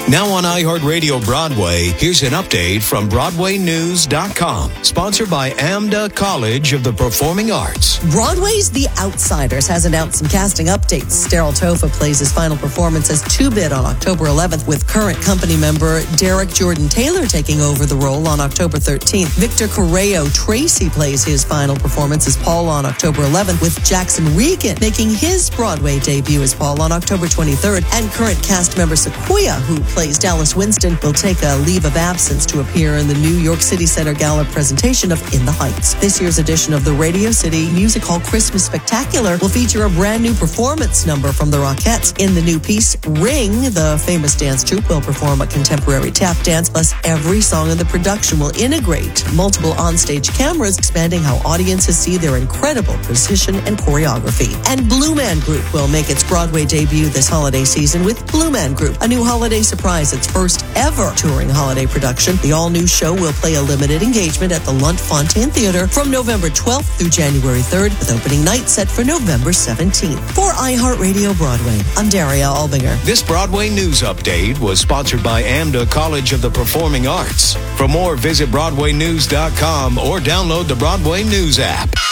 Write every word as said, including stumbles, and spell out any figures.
Now on iHeartRadio Broadway, here's an update from Broadway News dot com. Sponsored by AMDA College of the Performing Arts. Broadway's The Outsiders has announced some casting updates. Daryl Tofa plays his final performance as Two-Bit on October eleventh, with current company member Derek Jordan Taylor taking over the role on October thirteenth. Victor Correo Tracy plays his final performance as Paul on October eleventh, with Jackson Regan making his Broadway debut as Paul on October twenty-third. And current cast member Sequoia, who plays Dallas Winston, will take a leave of absence to appear in the New York City Center Gala presentation of In the Heights. This year's edition of the Radio City Music Hall Christmas Spectacular will feature a brand new performance number from the Rockettes. In the new piece, Ring, the famous dance troupe, will perform a contemporary tap dance, plus every song in the production will integrate multiple onstage cameras, expanding how audiences see their incredible precision and choreography. And Blue Man Group will make its Broadway debut this holiday season with Blue Man Group, a new holiday surprise, its first ever touring holiday production. The all-new show will play a limited engagement at the Lunt Fontaine Theater from November twelfth through January third, with opening night set for November seventeenth. For iHeartRadio Broadway, I'm Daria Albinger. This Broadway News Update was sponsored by AMDA College of the Performing Arts. For more, visit Broadway News dot com or download the Broadway News app.